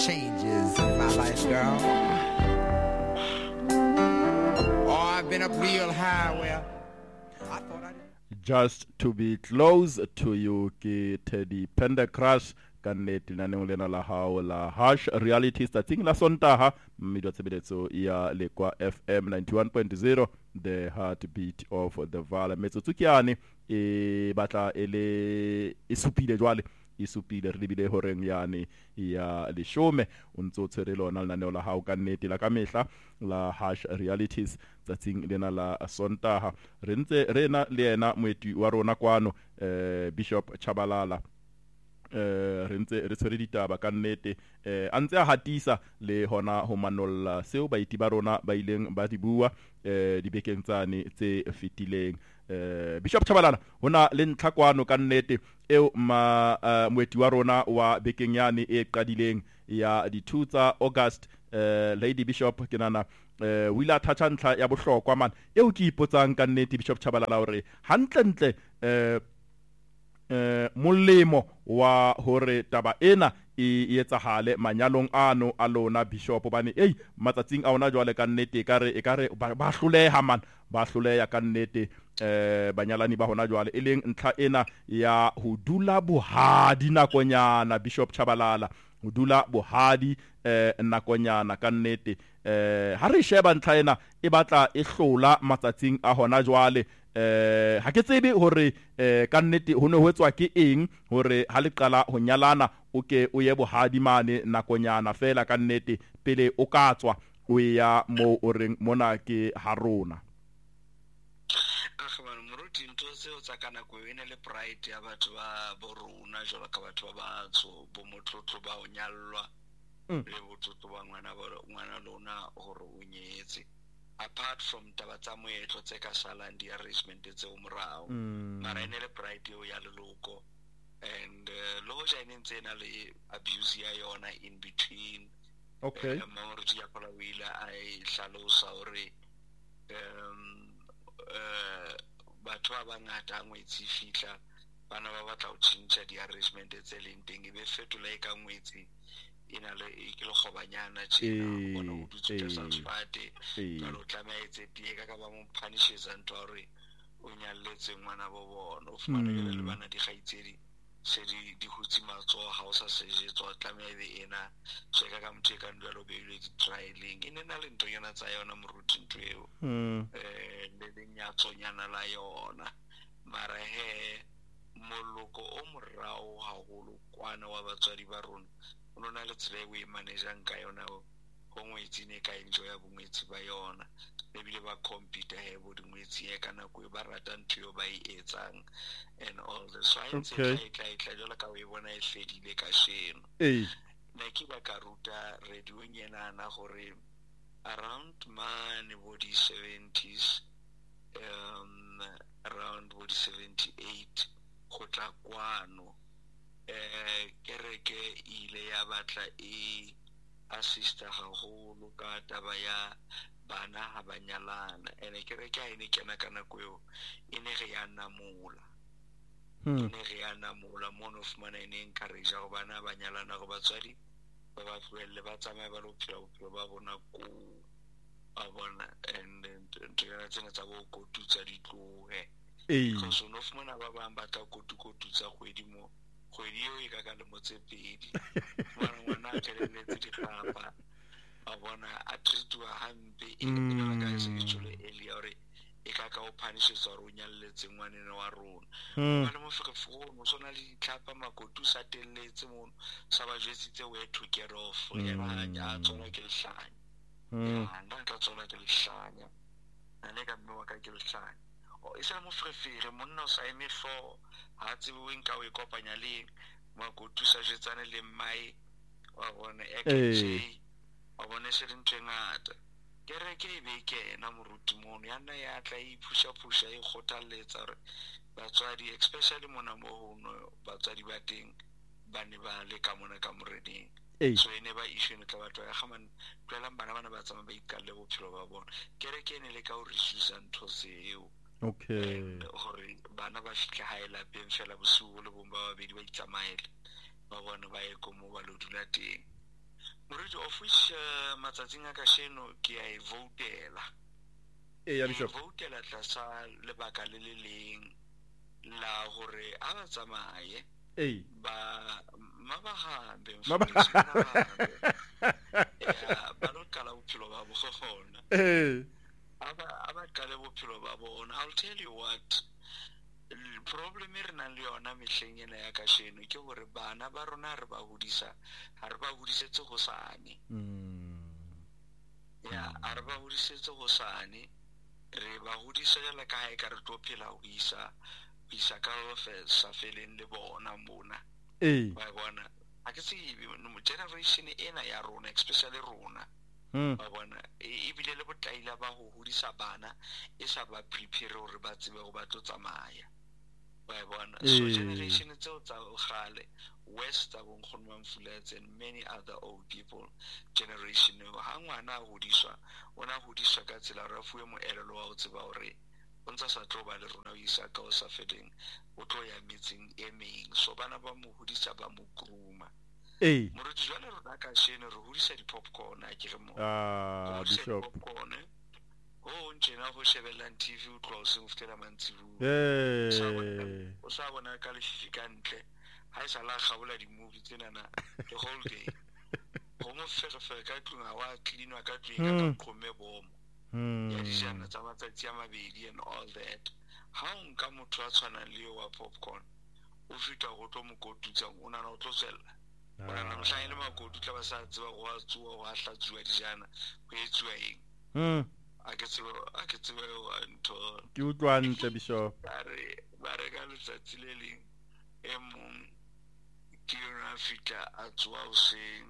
changes in my life, girl. Oh, I've been up real high where I thought I didn't. Just to be close to you ke Teddy Pendergrass ka nnete lenaneong lena la hao la Harsh Realities tsatsing la Sontaha mmedi wa tshebeletso ya Lekwa FM 91.0 the heartbeat of the Vaal. Metsotso ke yane e batla ele e supile jwale e supile re lebile horeng yane ya leshome o ntse o tshwere lona lenaneo la hao ka nnete la ka mehla la Harsh Realities tsatsing lena la Sontaha re ntse rena le yena moeti wa rona kwano Bishop Tshabalala re ntse re tshwere ditaba ka nnete a ntse a hatisa le hona ho manolla seo baiti ba rona ba ileng ba di bua dibekeng tsane tse fetileng. Bishop Tshabalala hona le ntlhakwano ka nnete eo moeti wa rona wa bekeng yane e qadileng ya di 2 tsa August. Lady Bishop ke nana wila thatha ntla ya bohlokwa man eo ke ipotsang ka nnete Bishop Tshabalala hore hantle molemo wa hore taba ena e etsahale manyalong ano a lona Bishop bane matsatsing a ona jwale ka nnete ekare ba hloleha man ba hloleha ka nnete banyalani ba hona jwale eleng ntla ena ya ho dula bohadi nakonyana Bishop Tshabalala ho dula bohadi nakonyana ka nnete ha re sheba ntla ena e batla e hlola matsatsing a hona jwale ha ke tsebe hore ka nnete ho ne ho etswa ke eng hore ha le qala ho nyalana o ke o ye bohadi mane nakonyana fela ka nnete pele o ka tswa o ya mo o reng mona ke harona moruti ntho tseo tsa kana go ene le pride ya batho ba borona jalo ka batho ba batso bo motlotlo ba o nyallwa le botlotlo ba ngwana lona hore o nyetse apart from taba tsa moetlo tse ka salang di arrangement tse o morao mara ene le pride ya leloko and lo ja ene tsena le abuse ya yona in between. Okay moruti ya kola wila ai hlalosa hore batho ba bangata ngwetsi fihla bana ba batla ho tshintja di arrangement tse leng teng e be fetola e ka ngwetsi ina le ke lo khobanyana tshena bona o dutse ka satsfate ba lo tlameetse tie ka ba mo punishes ntwa hore o nyalletse ngwana bo bona o fumana le bana di gaitsedi se di hutsi matso ha o sa sejetswa tlameebe ena se ka motho ka ndwa lo beile di trialing ine na le ntho yana tsa yona moruti ntweo le lenyatso nyana la yona mara moloko o morao haholo kwana wa batswadi ba rona o na le tsela e manager ka yona ho ngwetsi ne ka enjoy ya bongwetsi ba yona ebile ba compete bo dingwetsi e kana go ba rata ntho yo ba e etsang and all the science tla jola ka we bona e fedile ka sheno ne ke ba ka ruta radio nyena na gore around man body 70s around body 78 go tla kwano kereke ile ya batla e assista haholo ka taba ya bana ha banyalana ene kereke ha ene kena kana kweo ene re ya namula mono fumana ene encourage go bana banyalana go batswadi ba ba tlohelle ba tsamaya ba lo phela bophelo ba bona ko a bona and ntwana tsena tsa bo kotutsa ditlohe because no fumana ba bang ba tla kotutsa kgwedi mo kgwedi eo e ka ka le motse pedi ngwana a keleletse dikgapa a bona a treatwa hampe e le ka se tshole elia hore e ka ka o punishes hore o nyalletse ngwanene wa rona bana mo fefo mo sona le ditlhapa makotu sa telletse mo sa ba jetsitse we took care of ya ba nya tsona ke lehlanya nda ka tsona ke lehlanya ane ka mwa ka ke lehlanya o isa mo frefere monna o sa eme for ha tsebe o nka o kopanya le makotu sa jetsane le mai wa bona ekje wa bona se ntwe ngata kereke e be ke na moruti mono yana ya tla e pusha e kgothaletsa hore batswadi especially mona mo hono batswadi ba teng ba ne ba le ka mona ka moreding so ene ba issue ne ka batho ya gaman tloelang bana ba tsama ba ikalle bophelo ba bona kereke ne le ka o reduce ntho seo. Okay hore bana ba fitla ha ela peng fela bosiu le bomba ba bedi ba itsamaela ba bona ba ye ko mo ba lo dula teng Moruti, of which matsatsing a kasheno ke a votela. ya Bishop Votela tlasa lebaka le le leng la hore a ba tsamaye ba mabahambe ba lo kala bophelo ba bona aba kala bophelo ba bona. I'll tell you what, problem e re nang le yona mehleng ena ya kasheno ke hore bana ba rona re ba hodisetse hosane a re ba hodisetse hosane, re ba hodisa jala ka hae ka re tlo phela ho isa ka sa feleng le bona mona ba bona. A ke tsebe generation ena ya rona, especially rona ba bona, ebile le botaila ba ho hodisa bana e sa ba prepare hore ba tsebe go ba tlo tsamaya ba bona. So generation tseo tsa gale, West tsa bonkgono ba Mfuletse and many other old people generation, ha ngwana a hodiswa ona hodiswa ka tsela re fuwe moelelo wa o tseba hore o ntsa sa tlo ba le rona o isa ka o sa fedeng o tlo ya metseng e meng. So bana ba mo hodisa ba mo gruma moruti jwale rona ka shene re hodisa di-popcorn a ke re mo Bishop popcorn o ntjena go shebelang TV o tloa o se o fetela mantsibu o sa bona ka lefifi ka ntle ha e sa la kgabola di-movie tsenana the whole day go mo fegefege ka tlung a wa cleanwa ka tlung ka qome bomo ya dijana tsa matsatsi a mabedi and all that. Ha o nka motho a tshwanang le yo wa popcorn o fita go tlo mo kotutsang o nana o tlo tswella o nana mohlanye le makotu tla ba sa tseba go a tsuwa go a hlatsuwa dijana go etsuwa eng a ke tsebe ntho ke utlwa ntle Bishop ba re ka letsatsi le leng e mong ke yona a fitla a tsuwa hoseng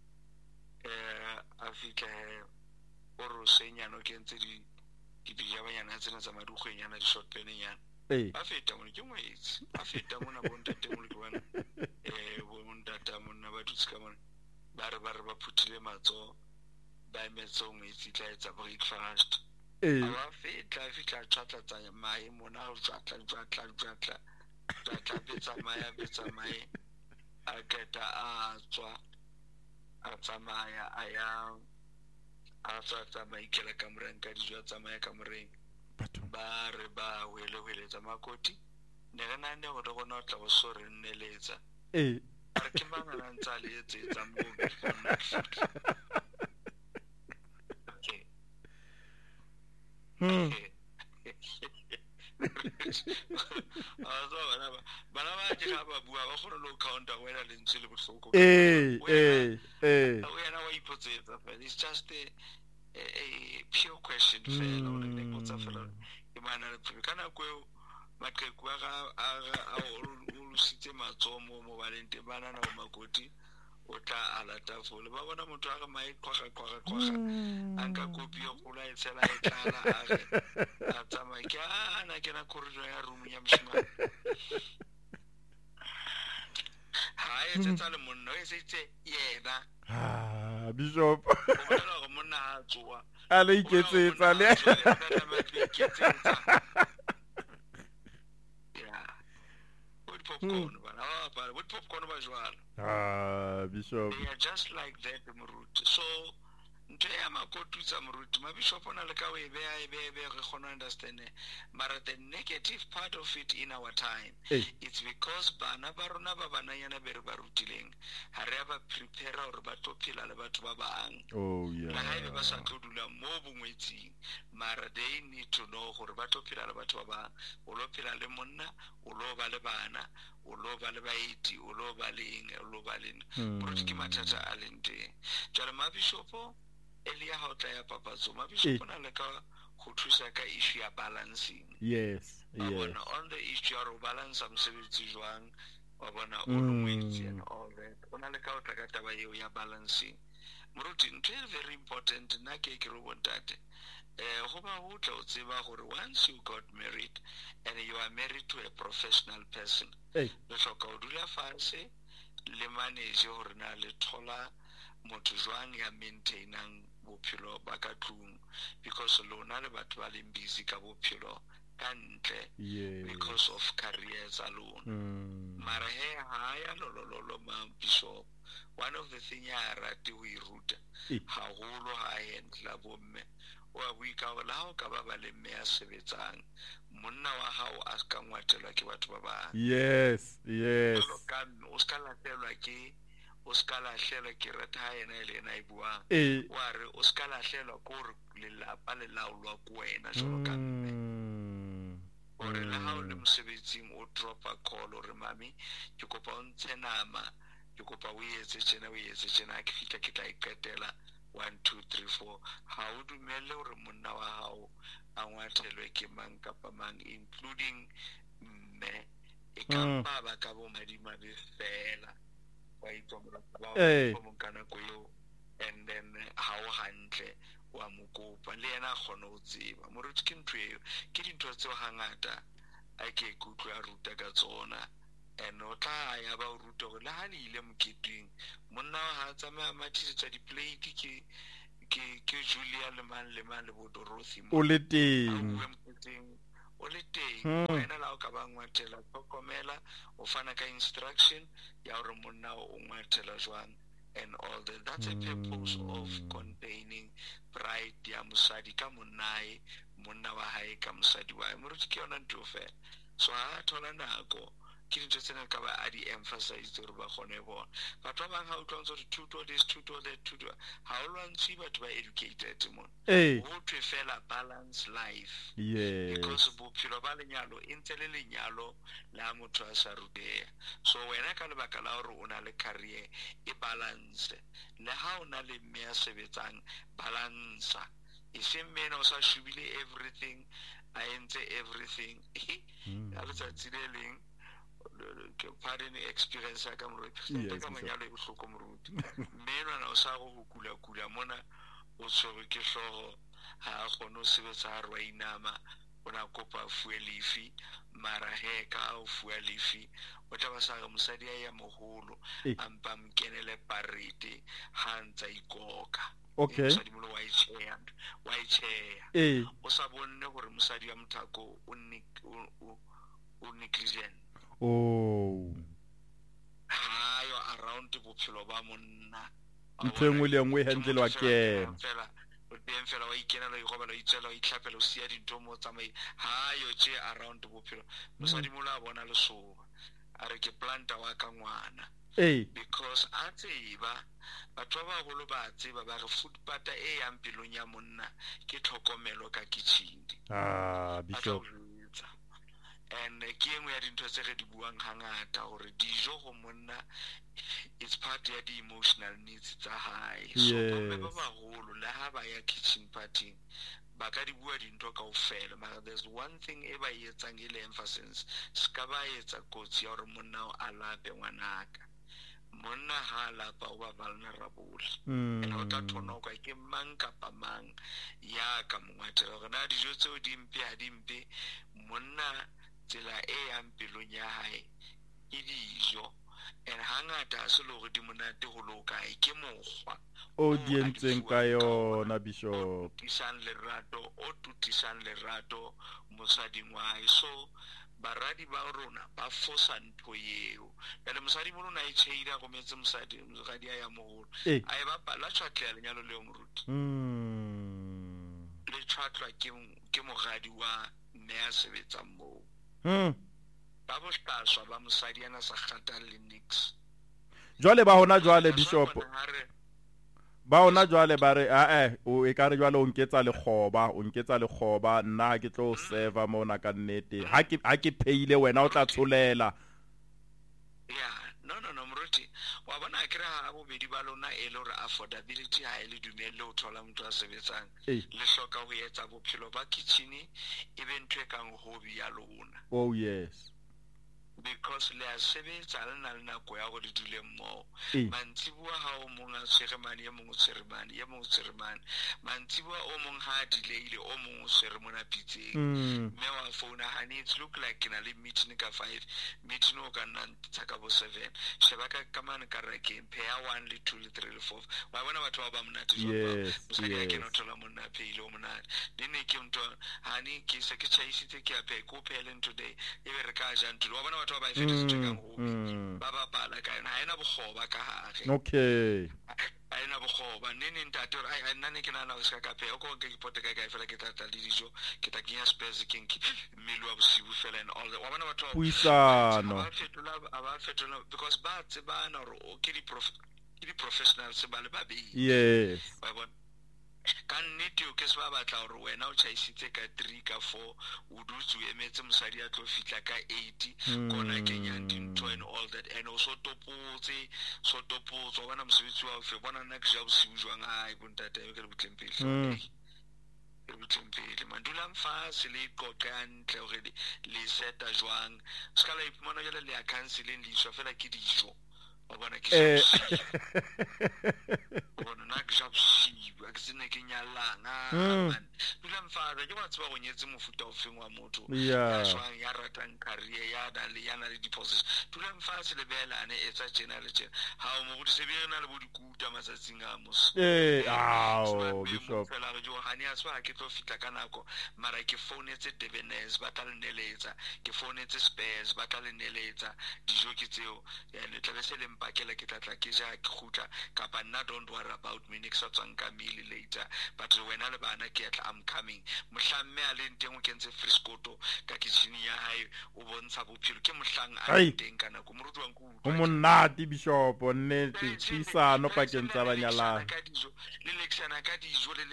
a fitla o re senyana o kentse dipijamanyana tsena tsa madukgwenyana di-short penenyana a feta mona ke ngwetsi a feta mona bontate mole ke bana bontata monna ba dutse ka mona ba re ba phuthile matsoho ba emetse o ngwetsi tla etsa breakfast a fitla tlatlatsa mae mona o tlatla betsa mae a keta a tswa a tsamaya a tsamaya ikela kamoreng ka dijo a tsamaya kamoreng ba re ba hwele-hweletsa makoti ne re nane gore gona o tla go so re nneletsa a re ke mangana ntse a le etsetsa mo bana ba ke ga ba bua ba kgone le o counta go wena lentswe le bohloko wena wa ipotsetsa fela. It's just a pure question fela o le botsa fela ke mana le phebe ka nako eo maqheku a o lusitse matsoho mo balente bana na makoti o tla ala tafole ba bona motho a re mae qwaga a nka kopi yo kgola e tshela e tlala a re a tsamaya ke ana ke na corridor ya room ya moshimane ha e tsetsa le monna o setse yena Bishop o bona go monna a tsoa a le iketsetsa le popcorn with popcorn ba jwalo Bishop they are just like that moruti. So ntho ya makotutsa moruti mabishop ona le ka o e beya re kgona understand mara the negative part of it in our time it's because bana ba rona ba bananyana be re ba rutileng ha re ba prepare hore ba tlo phela le batho ba bang la haebe ba sa tlo dula mo bongwetsing mara they need to know hore ba tlo phela le batho ba bang o lo phela le monna o lo ba le bana o lo ba le baeti o lo ba leng moruti ke mathata a leng teng jalo mabishopo elia ha o tla ya papatso mabishopo na le ka go thusa ka issue ya balancing yes on the issue ya go balance mosebetsi jwang wa bona o longwetsi and all that ona le ka o tla ka taba eo ya balancing moruti ntho e very important nna ke re bontate go ba go tla o tseba gore once you got married and you are married to a professional person le hloka o dula fatshe le manage gore na le thola motho jwang ya maintainang bophelo ba ka tlung because lona le batho ba leng busy ka bophelo ka ntle because of careers alone mara he ha ya lo mang Bishop. One of the thing ya rate o iruta haholo ha endla bomme wa buika la ho ka ba le mme a sebetsang monna wa hao a ska ngwatelwa ke batho ba bang. Yes. O ska lahlelwa ke rata ena ile ena ibuang wa re o ska lahlelwa ko re lelapa le laolwa ko wena jalo ka mme ore la ha o le mosebetsing o drop a call ore mami ke kopa o ntshe nama ke kopa o etse tjena ke fitla ke tla iketela 1 2 3 4 ha o dumelle hore monna wa hao a ngwathelwe ke mang kapa mang including mme e ka ba ka bo madima be fela wa itsomola ba mo kana ko yo and then ha o hantle wa mokopa le yena khona o tseba mo re ke ntwe ke dintho tse hangata a ke kutlwa a ruta ka tsona and o tla ya ba o ruta go la ha le ile moketeng monna ha tsamaya mathisetsa di plate ke Julia le man le bo Dorothy o le teng wena la o ka ba ngwatela tlhokomela o fana ka instruction ya hore monna o ngwatela jwang and all that. That's a purpose of containing pride ya mosadi ka monnae monna wa hae ka mosadi wa mo re ke yona ntho fela so ha thola nako ke dintho tsena ka ba a di emphasize gore ba gone bona batho ba bang ha o tlontsho thuto this tuto that tuto ha o lwantse batho ba educated mon o twe fela balance life because bophelo ba lenyalo ntse le lenyalo la motho a sa ruteya so wena ka lebaka la hore o na le career e balance le ha o na le mme a sebetsang balance if men o sa shubile everything a entse everything ya le tsatsi le leng ke pardon experience ka mo ka manyalo e bohloko moruti meno na o sa go kula mona o tshwere ke hlogo ha gone o sebetsa ha rwa inama ona kopa fuelifi mara he ka o fuelifi o tla ba sa ga mosadi ya moholo ampa mkenele parite hantsa ikoka mosadi mo wa ichea o sa bonne gore mosadi wa mthako o negligent hayo around bophelo ba monna ntengwe le ngwe handle ke fela wa ikena le go ba lo itsela o itlhapela o sia dintho mo tsamai hayo tse around bophelo mosadi mo la bona le soba a re ke planta wa ka ngwana because a tseba batho ba go lo ba tseba ba re food pata e yang pelong ya monna ke tlhokomelo ka kitchen Bishop and ke engwe ya dintho tse re di buang hangata gore dijo go monna it's part ya di emotional needs tsa hae so ba bagolo la ha ba ya kitchen party ba ka di bua dintho kaofela mara there's one thing e ba etsang ile emphasis ska ba etsa kotsi ya gore monna o alape ngwanaka monna ha lapa o ba vulnerable o tla thonokwa ke mang kapa mang ya ka mongwatela gore na dijo tseo dimpe monna tsela e yang pelong ya hae ke dijo and hangata se lo go di monate go loka ke mokgwa o dientseng ka yona Bishop o tutisang lerato mosading wa hae so baradi ba rona ba fosa ntho yeo le mosadi mo rona e tšheila go metse mosadi ya mogolo a e ba la tšhatla lenyalo le moruti le tšhatla ke mogadi wa mme a sebetsang moo ba bohlaswa ba mosadi yana sa kgathalle nix jwale ba hona jwale Bishop ba hona jwale ba re o e ka re jwale o nketsa lekgoba nna ke tlo serve mona ka nnete ha ke payile wena o tla tsholela no moruti wa bona ke ra bo bedi ba lona e le re affordability ha ile dumelle o thola motho a sebetsang le hloka ho etsa bophelo ba kitchen e be ntwe kang hobby ya lona yes because le a sebetsa le na le nako ya go di dule mmo mantsibua ha o mong a tshiremane ye mong tshiremane mantsibua o mong ha dileile o mong o seremona pitseng me wa phone ha it look like na le meeting ka 5 meeting o ka nna tsaka bo 7 shebaka ka mane ka reke pair 1 le 2 le 3 le 4 wa bona batho ba monate jwa mosadi ya ke no thola monna pele o monate dine ke mto hani ke se ke chaisitse ke ape ko pele today e be re ka ja ntlo wa bona batho ba fetetswe kang hobby ba bapala ka yona ha ena bokgoba ka hare okay ha ena bokgoba nene ntate re ai nna ne ke nana o ska ka phe o ko ke ipote ka fela ke tla le dijo ke tla kenya space ke mmele wa bosibu fela and all that wa bona batho puisano ba fetola because ba tsebana hore o ke di professionals ba le babedi yes ba bona ka nnete o ke se ba batla gore wena o chaisitse ka 3 ka 4 o dutse o emetse mosadi a tlo fitla ka 80 kona kenyang dintho and all that and o so topotse o bona mosebetsi wa o fe bona nna ke ja bosibu jwang ai bontate ke le butlempele mandula mfase le qoqa ntle hore le seta jwang ska la ipona jale le a canceling le iswa fela ke dijo o bona ke bona na ke ja bosibu ke sene ke nyalana man dula mfase ke ba tseba go nyetse mofuta o feng wa motho ya jwang ya ratang career ya da le yana le deposit dula mfase le belane etsa tjena le tjena ha o mo go disebele na le bo dikuta matsatsing a mos bishop fela re jo hani aswa ke tlo fitla ka nako mara ke founetse Debenes ba tla le neletsa ke founetse Spares ba tla le neletsa dijo ke tseo ya le tla se le mpakela ke tla ke ja ke khutla kapa nna don't worry about me next tswang ka mili later but wena le bana ke tla I'm coming mohlamme a le nteng o kentse Friscoto ka kitcheni ya hae o bontsha bophelo ke mohlang a teng kana go moruti wa nku o monnati bishop nnete puisano pakeng tsa banyalana le lexana ka dijo le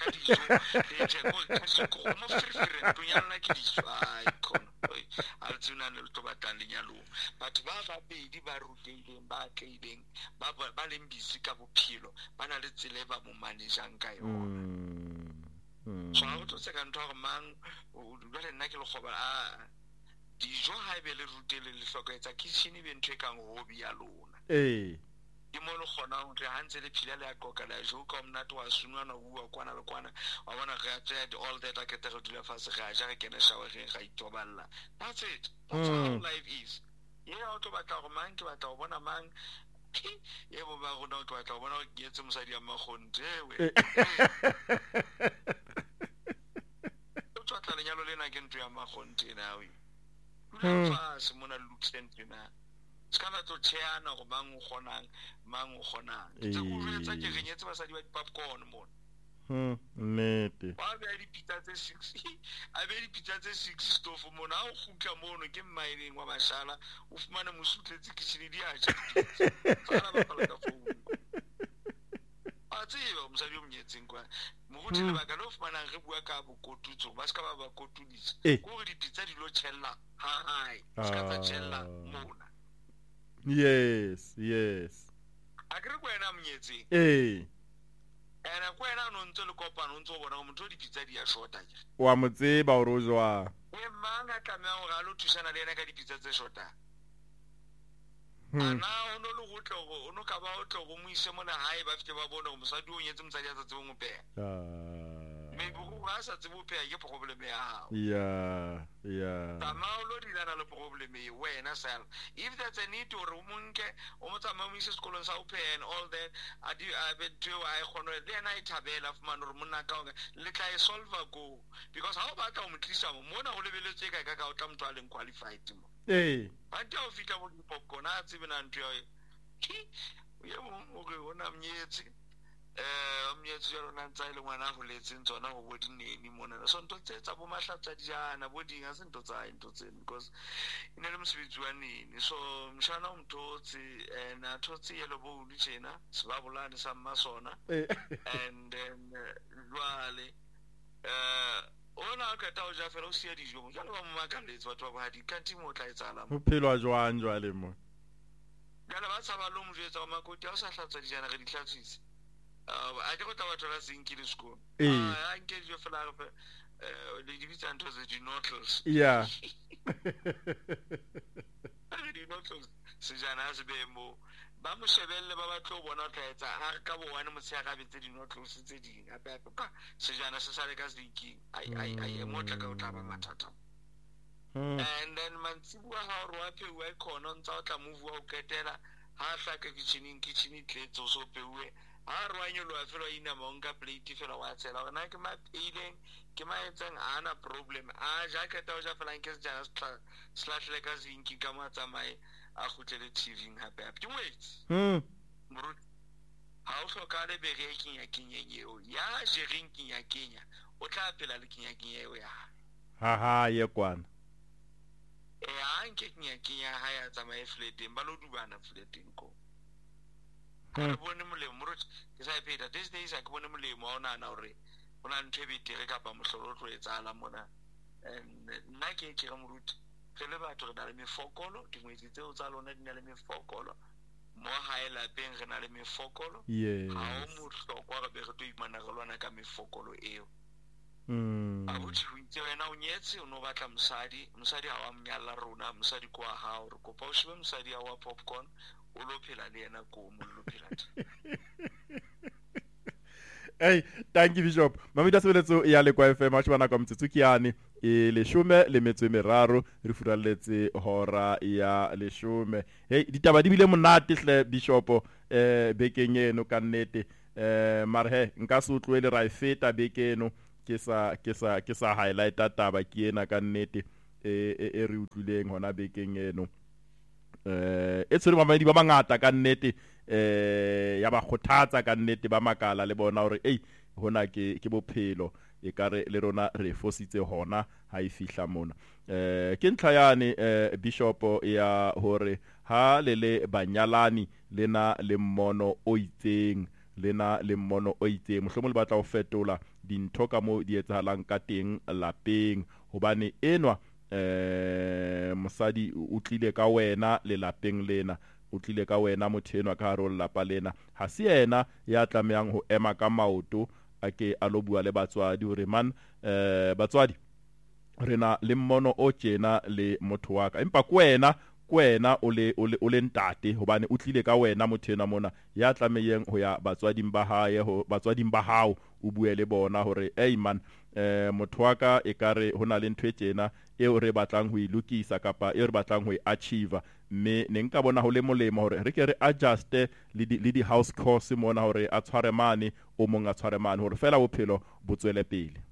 je ko mo frifire to yana ke dijo ai kono a tsuna le to batang lenyalo batho ba babedi ba rutileng ba tleileng ba leng busy ka bophelo ba na le tsele ba mo managing ka yona so ha o tse ka ntwa mang o dula nna ke le goba dijo ha e be le rutile le hlokaetsa kitchen e be ntwe kang hobby ya lona ke mo le gona o re ha ntse le phila le a qoka la jo ka mnate wa sunwana bua kwana le kwana wa bona ga tsaya all that a ke tere dula fase ga ja ke ne shower ge ga itoballa that's it that's how life is o to batla go mang ke batla go bona mang bo ba go no ke batla go bona go getse mosadi ya magonte o tla lenyalo lena ke ntwe ya magonte nawe fa se mona luxent na skala to tshena go mang o gonang tse go retsa ke renyetse basadi ba popcorn mo nnete ba be di pizza tse 6 a be di pizza tse 6 stofo mona o khutla mono ke mmaileng wa mashala o fumana mosutletse kitchen di a ja fala ba pala ka phone a tseba mosadi o mnyetseng kwa mo go dile ba ka lo fumana re bua ka bokotutso ba ska ba kotudisa go re di pizza di lo tshella hai ska tsa tshella mona yes a kre kwena mnyetseng ena kwena no ntse le kopana o ntse o bona go motho di pizza di a shorta wa motseba o ro jwa manga tlamea go ga lo thusana le ena ka di pizza tse shorta ana o no le go tlogo o no ka ba o tlogo mo ise mona hae ba fite ba bona go mosadi o nyetse mosadi a tsa tsebo mo pe maybe go ga sa tsebo pe ke problem ya hao tama o lo di lana le problem e wena sel if that's a need or umunke o motsa mo ise sekolong sa open all that a be to I khono le na ithabela fumana re monna ka le tla e solve go because how ba ka o motlisa mo mona go lebeletse ka o tla motho a leng qualified mo ba tla o fitla mo popcorn a tsebe na ntwe yo mo re ona mnyetsi mnyetsi yo na ntsa ile ngwana go letse ntsona go bodineni mona so ntho tsetsa bo mahlatsa dijana bodinga se ntho tsa into tse because ine le mosebetsi wa nini so mshana umthotsi na thotsi yelo bo uditshena sibabulani sa masona and then lwale ona ka ta o ja fela o sia dijo mo jalo ba mo makaletse batho ba di kanti mo tla etsala mo phelo jwang jwale mo jalo ba sa ba lo mo jetsa makoti a o sa hlatsa dijana re di hlatsitse a ke go tla batho la seng ke le sekolo a nke jo fela le di bitsa ntho tse di noodles di noodles se jana se be mo ba mo shebelle ba batlo bona o tla etsa a ka bo wane mo tshega betse di noodles tse ding gape ka se jana se sa le ka sinking ai mo tla ka o tla ba mathata and then mantsibu ha ro wa phe wa khona ntsa o tla move wa o ketela ha hla ka kitchen tletso so pewe a re wa nyoloa fela wa inama o nka plate fela wa tshela gona ke mapeileng ke maetseng a ana problem a jacketa o ja fela nke se jana slahle ka zinki ka mo tsamaye a khutlele TV hape hape ke ngwetse moruti ha o hloka le bege kenya eo ya jereng kenya o tla phela le kenya eo ya ha ye kwana a nke kenya ha ya tsamaye fleteng ba lo dubana fleteng ko re bone molemo moruti ke sa ipeta these days a ke bone molemo wa ona na hore ona ntwe betere kapa mohlolo tlo etsala mona nna ke tshega moruti re le batho re na le mefokolo dingwetsi tseo tsa lona di na le mefokolo mo hae lapeng re na le mefokolo ha o mohlokwa re be re tlo imana re lwana ka mefokolo eo abuti ho itse wena o nyetse o no batla mosadi ha wa mnyalla rona mosadi kwa hao re kopa o shibe mosadi wa popcorn o lo phela le yena ko mo lo phela hey thank you Bishop mamita sebeletso ya le kwa FM a tshwana ka mtsutsukiane e leshome le metso e meraro re furalletse hora ya leshome hey ditaba di bile monate hle Bishop bekeng eno ka nnete mare he nka se utlwele ra ifeta bekeno ke sa highlighta taba ke ena ka nnete e re utlwileng hona bekeng eno e tsere mamedi ba mangata ka nnete ya ba khothatsa ka nnete ba makala le bona hore hona ke bophelo e kare le rona re fositse hona ha e fihla mona ke ntlha yane Bishop ya hore ha le banyalani lena le mmono o itseng mohlomong le batla ho fetola dintho ka mo di etsahalang ka teng lapeng hobane enwa mosadi o tlile ka wena le lapeng lena o tlile ka wena motho enwa ka hare ho lapa lena ha se yena ya tlamehang ho ema ka maoto a ke a lo bua le batswadi hore man batswadi rena le mmono o tjena le motho wa ka empa kwena o le ntate hobane o tlile ka wena motho ena mona ya tlamehang ho ya batswading ba hao o bue le bona hore man motho wa ka e kare hona le ntwe tjena eo re batlang ho ilukisa kapa e re batlang ho achieve mme ne nka bona ho le molemo hore re ke re adjuste le di house course mona hore a tshware mane o mong a tshware mane hore fela bophelo bo tswele pele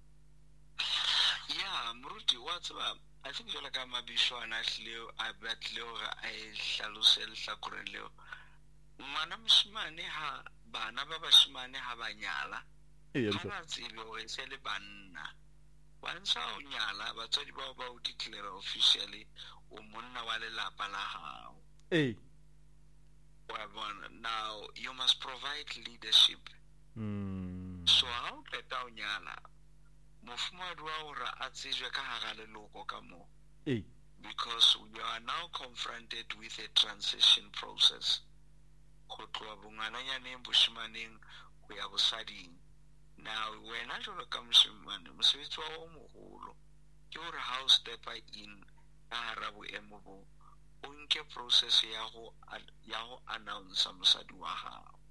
moruti wa tsaba I think jwale ka mabishwana hleo a batle hore a hlalose lehlakore leo ngwana moshimane ha bana ba bashimane ha banyala ha tsebe hore se le banna wansa o nyala batswadi ba o declare officially o monna wa lelapa la hao now you must provide leadership so ha o qeta o nyala mofumadi wa hore a tsejwe ka hara leloko ka mo because we are now confronted with a transition process go tloa bongwananyaneng boshimaneng go ya bosading now wena jwalo ka moshimane mosebetsi wa o moholo ke hore ha o stepa in ka hara boemo bo o nke process ya go announce mosadi wa hao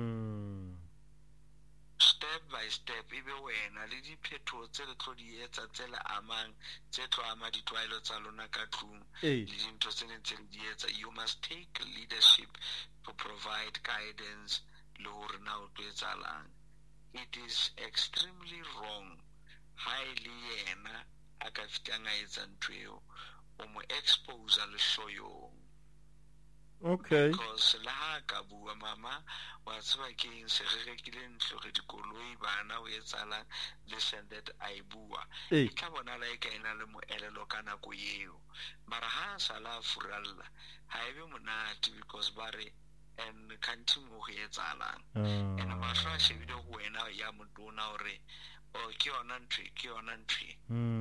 step by step ebe wena le diphetho tse le tlo di etsa tse le amang tse tlo ama ditwaelo tsa lona ka tlung le dintho tse ntse di etsa you must take leadership to provide guidance le hore na o tlo etsalang it is extremely wrong highly yena a ka fitanga etsa ntho eo o mo expose le shoyong because la ha ka bua mama wa tseba ke se re rekile ntlo re dikoloi bana o etsala listen that I bua ka bona la ka ina le moelelo kana go yeo mara ha sala furalla ha ebe monate because bare and kanti mo go etsalang and ma sha shebile go wena ya motona hore o ke yona ntwi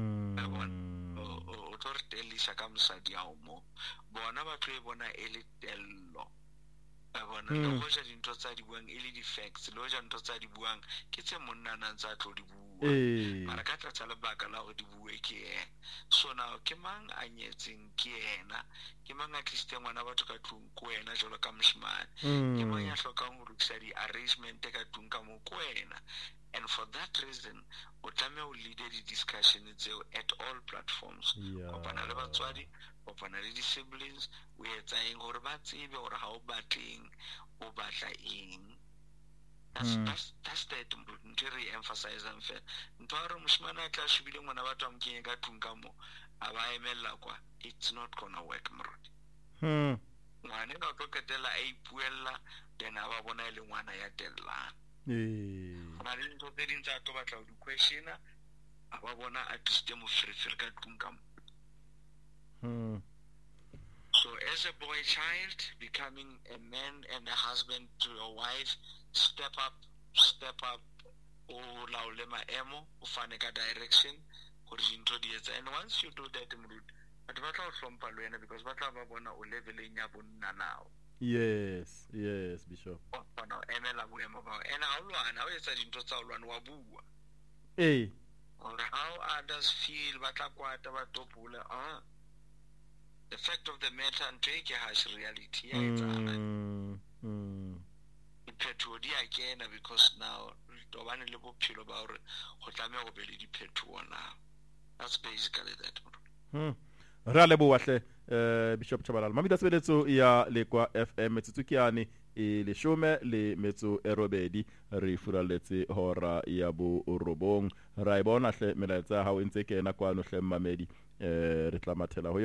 o tlo telisa ka mosadi a mo bona batho e bona e le tello ba bona le go ja dintho tsa di buang e le di facts le go ja dintho tsa di buang ke tse monna nang tsa tlo di bua mara ka tla tsala baka la go di bue ke so now ke mang a nyetseng ke ena ke mang a tliste ngwana batho ka tlung ko wena jalo ka moshimane ke mang ya hlokang go rukisa di arrangement ka tlung ka mo ko wena. And for that reason o tlameha o lead di discussion tseo at all platforms kopana le batswadi kopana le di siblings o etsa eng hore ba tsebe hore ha o batleng o batla eng That's that ntho e re emphasizang fela. Ntho ya gore moshimane a tla shebile ngwana batho a mkenye ka tlung ka mo a ba emella kwa, it's not gonna work mrodi. Ngwane ga tlo ketela a ipuella then a ba bona ile ngwana ya tellang. Ga le ntho tse ding tsa tlo batla go di questiona a ba bona a tsiste mo free ka tlung ka mo. So as a boy child, becoming a man and a husband to your wife, step up, o laole maemo, o fane ka direction, gore dintho di etsa. And once you do that, batho ba tla go hlompha le wena because ba tla ba bona o leveleng ya bonna now. Yes, Bishop. O bona o emela boemo bao. And ha o lwana, o etsa dintho tsa o lwana wa bua. Or how others feel, ba tla kwata ba topula. The fact of the matter and take a harsh reality. Because now that's basically that. Ra leboa hle Bishop Chabalala. Mamita sebeletso ya Lekwa FM Metsutsukiane e leshome le metso e robedi re furaletse hora ya bo robong. Ra ibona hle melaetsa ha o ntse kena kwano hle mmamedi re tla mathela ho